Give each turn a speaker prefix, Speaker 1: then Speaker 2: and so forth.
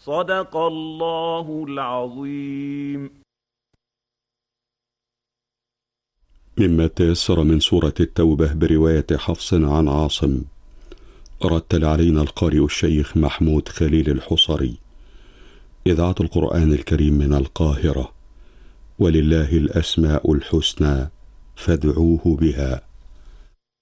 Speaker 1: صدق الله العظيم.
Speaker 2: مما تيسر من سورة التوبة برواية حفص عن عاصم. رتل علينا القارئ الشيخ محمود خليل الحصري. إذاعة القرآن الكريم من القاهرة. ولله الأسماء الحسنى فادعوه بها.